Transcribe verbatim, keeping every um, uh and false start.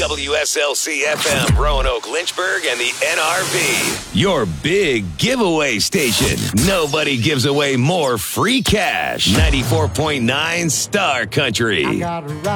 W S L C F M, Roanoke, Lynchburg, and the N R V. Your big giveaway station. Nobody gives away more free cash. ninety-four point nine Star Country. I got a